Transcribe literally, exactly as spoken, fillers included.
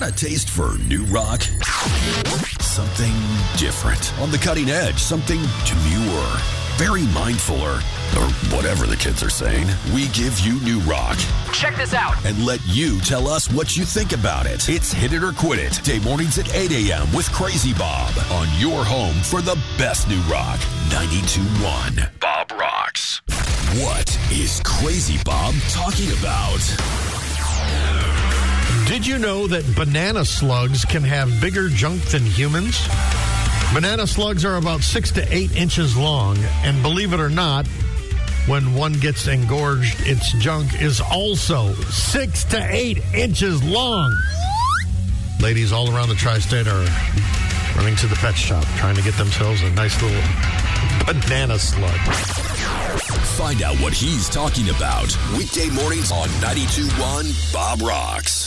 Got a taste for new rock? Something different. On the cutting edge, something demure. Very mindful, or, or whatever the kids are saying. We give you new rock. Check this out. And let you tell us what you think about it. It's Hit It or Quit It. Day mornings at eight a.m. with Crazy Bob on your home for the best new rock. ninety-two point one Bob Rocks. What is Crazy Bob talking about? Did you know that banana slugs can have bigger junk than humans? Banana slugs are about six to eight inches long, and believe it or not, when one gets engorged, its junk is also six to eight inches long. Ladies all around the tri-state are running to the pet shop, trying to get themselves a nice little banana slug. Find out what he's talking about weekday mornings on ninety-two point one Bob Rocks.